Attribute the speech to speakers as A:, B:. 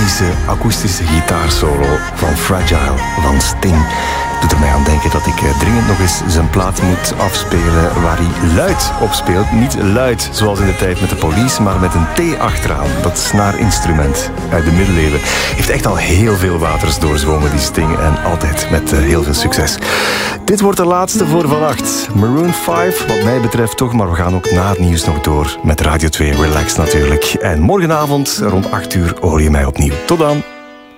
A: iconische akoestische gitaarsolo van Fragile van Sting doet er mij aan denken dat ik dringend nog eens zijn plaat moet afspelen waar hij luid op speelt. Niet luid zoals in de tijd met de Police, maar met een T achteraan. Dat snaarinstrument uit de middeleeuwen heeft echt al heel veel waters doorzwommen, die Sting, en altijd met heel veel succes. Dit wordt de laatste voor vannacht. Maroon 5 wat mij betreft toch, maar we gaan ook na het nieuws nog door met Radio 2 Relax natuurlijk. En morgenavond rond 8 uur hoor je mij opnieuw. Tot dan!